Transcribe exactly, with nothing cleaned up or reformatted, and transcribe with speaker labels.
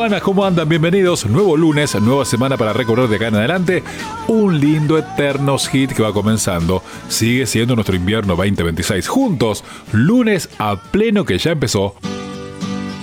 Speaker 1: Buenas, ¿cómo andan? Bienvenidos. Nuevo lunes, nueva semana para recorrer de acá en adelante. Un lindo Eternos Hit que va comenzando. Sigue siendo nuestro invierno veinte veintiséis. Juntos, lunes a pleno que ya empezó.